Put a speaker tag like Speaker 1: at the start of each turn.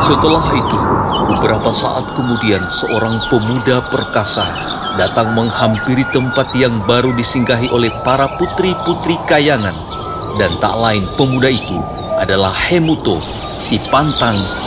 Speaker 1: Setelah itu, beberapa saat kemudian seorang pemuda perkasa datang menghampiri tempat yang baru disinggahi oleh para putri-putri kayangan. Dan tak lain pemuda itu adalah Hemuto, si pantang